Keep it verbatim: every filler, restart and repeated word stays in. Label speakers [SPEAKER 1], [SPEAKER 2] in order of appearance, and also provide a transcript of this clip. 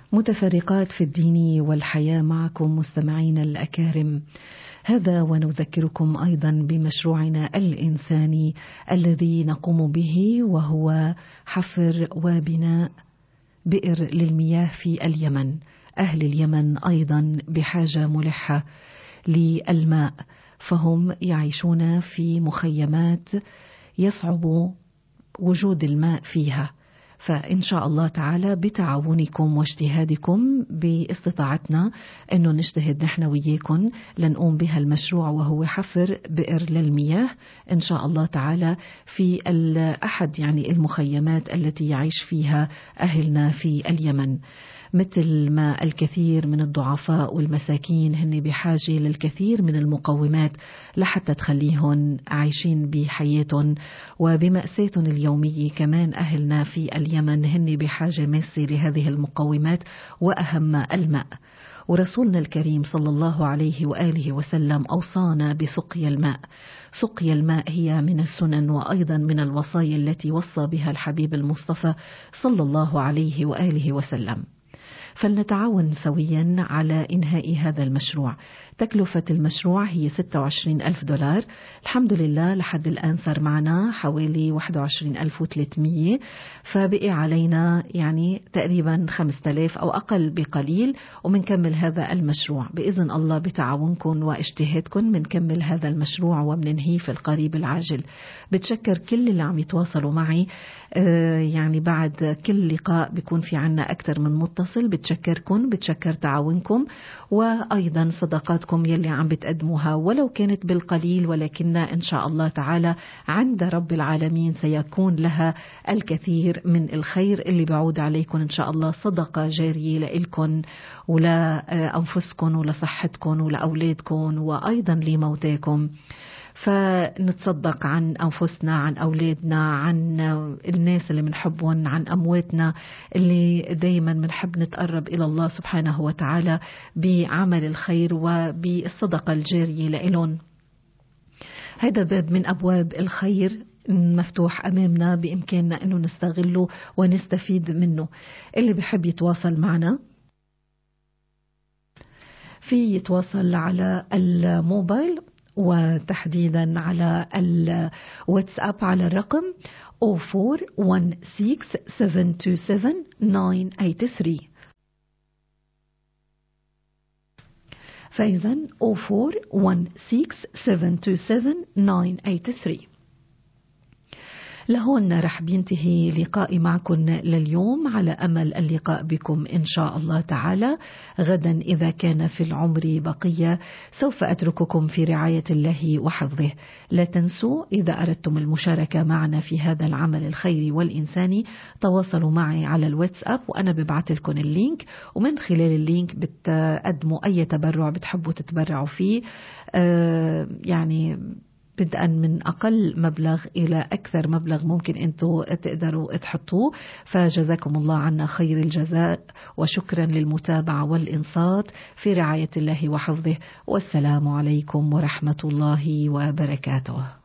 [SPEAKER 1] متفرقات في الدين والحياة معكم مستمعين الأكارم. هذا ونذكركم أيضا بمشروعنا الإنساني الذي نقوم به، وهو حفر وبناء بئر للمياه في اليمن. أهل اليمن أيضا بحاجة ملحة للماء، فهم يعيشون في مخيمات يصعب وجود الماء فيها. فإن شاء الله تعالى بتعاونكم واجتهادكم باستطاعتنا أنه نجتهد نحن وياكم لنقوم بها المشروع، وهو حفر بئر للمياه إن شاء الله تعالى في أحد يعني المخيمات التي يعيش فيها أهلنا في اليمن. مثل ما الكثير من الضعفاء والمساكين هن بحاجة للكثير من المقومات لحتى تخليهم عايشين بحياتهم وبمأساتهم اليومية، كمان أهلنا في اليمن هن بحاجة ماسة لهذه المقومات، وأهم الماء. ورسولنا الكريم صلى الله عليه وآله وسلم أوصانا بسقيا الماء. سقيا الماء هي من السنن وأيضا من الوصايا التي وصى بها الحبيب المصطفى صلى الله عليه وآله وسلم. فلنتعاون سويا على إنهاء هذا المشروع. تكلفة المشروع هي ستة وعشرين ألف دولار. الحمد لله لحد الآن صار معنا حوالي واحد وعشرين ألف وثلاثمية، فبقي علينا يعني تقريبا خمسة آلاف أو أقل بقليل، ومنكمل هذا المشروع بإذن الله بتعاونكم واجتهادكم. منكمل هذا المشروع ومننهيه في القريب العاجل. بتشكر كل اللي عم يتواصلوا معي، آه يعني بعد كل لقاء بيكون في عنا أكثر من متصل. بتشكركم، بتشكر تعاونكم وأيضا صدقاتكم يلي عم بتقدموها ولو كانت بالقليل، ولكن إن شاء الله تعالى عند رب العالمين سيكون لها الكثير من الخير اللي بعود عليكم إن شاء الله، صدقة جارية لإلكم ولأنفسكم ولصحتكم ولأولادكم وأيضا لموتاكم. فنتصدق عن أنفسنا، عن أولادنا، عن الناس اللي منحبهم، عن أمواتنا اللي دايما منحب نتقرب إلى الله سبحانه وتعالى بعمل الخير وبالصدقة الجارية لإلهم. هذا باب من أبواب الخير مفتوح أمامنا، بإمكاننا أنه نستغله ونستفيد منه. اللي بحب يتواصل معنا في يتواصل على الموبايل، وتحديدا على الواتساب على الرقم صفر أربعة واحد ستة سبعة اثنين سبعة تسعة ثمانية ثلاثة. فإذا صفر أربعة واحد ستة سبعة اثنين سبعة تسعة ثلاثة. لهون رح بينتهي لقائي معكم لليوم، على أمل اللقاء بكم إن شاء الله تعالى غدا إذا كان في العمر بقية. سوف أترككم في رعاية الله وحفظه. لا تنسوا إذا أردتم المشاركة معنا في هذا العمل الخيري والإنساني تواصلوا معي على الواتساب، وأنا ببعث لكم اللينك، ومن خلال اللينك بتقدموا أي تبرع بتحبوا تتبرعوا فيه، آه يعني بدءا من أقل مبلغ إلى أكثر مبلغ ممكن أنتم تقدروا تحطوه. فجزاكم الله عنا خير الجزاء، وشكرا للمتابعة والإنصات في رعاية الله وحفظه. والسلام عليكم ورحمة الله وبركاته.